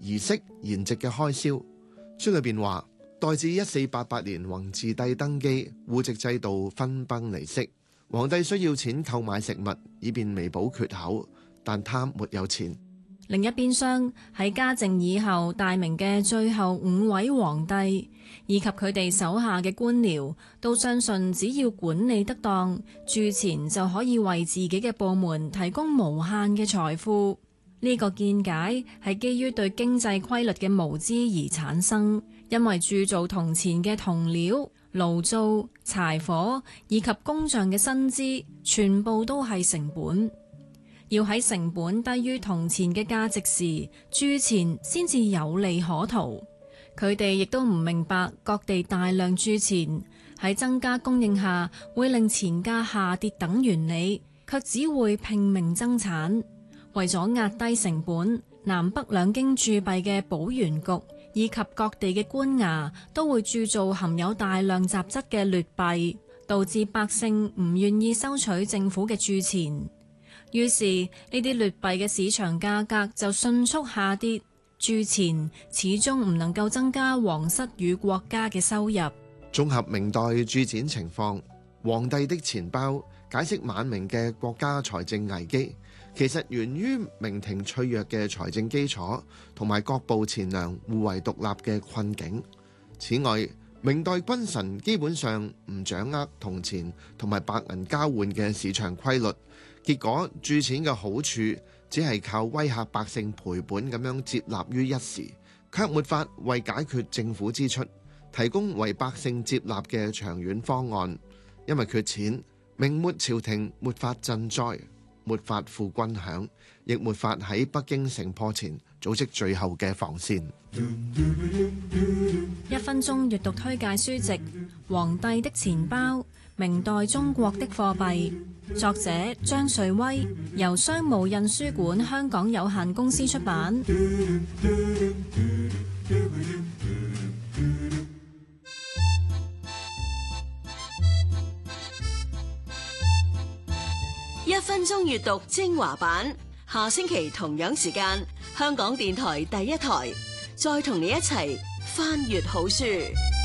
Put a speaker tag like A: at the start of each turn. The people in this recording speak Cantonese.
A: 儀式筵席嘅開銷。書裏邊話，代至1488年弘治帝登基，戶籍制度分崩離析，皇帝需要錢購買食物，以便彌補缺口，但他沒有錢。
B: 另一邊廂，喺嘉靖以後大明嘅最後5位皇帝，以及佢哋手下嘅官僚，都相信只要管理得當，鑄錢就可以為自己嘅部門提供無限嘅財富。呢個見解係基於對經濟規律嘅無知而產生，因為鑄造銅錢嘅銅料、爐灶、柴火以及工匠嘅薪資，全部都係成本。要喺成本低於銅錢嘅價值時，鑄錢先至有利可圖。佢哋亦都唔明白各地大量鑄錢喺增加供應下會令錢價下跌等原理，卻只會拼命增產。為咗壓低成本，南北兩京鑄幣嘅寶元局以及各地嘅官衙都會鑄造含有大量雜質嘅劣幣，導致百姓唔願意收取政府嘅鑄錢。於是呢啲劣幣嘅市場價格就迅速下跌，鑄錢始終唔能夠增加皇室與國家嘅收入。
A: 綜合明代鑄錢情況，皇帝的錢包解釋晚明嘅國家財政危機，其實源於明廷脆弱嘅財政基礎同埋各部錢糧互為獨立嘅困境。此外，明代君臣基本上唔掌握銅錢同埋白銀交換嘅市場規律。結果鑄錢嘅好處只係靠威嚇百姓賠本咁樣接納於一時，卻沒法為解決政府支出提供為百姓接納嘅長遠方案。因為缺錢，明末朝廷沒法賑災，沒法付軍餉，亦沒法喺北京城破前組織最後嘅防線。
B: 1分鐘閱讀推介書籍《皇帝的錢包：明代中國的貨幣》，作者張瑞威，由商務印書館香港有限公司出版。
C: 1分鐘閱讀精華版，下星期同樣時間，香港電台第一台，再同你一齊翻閱好書。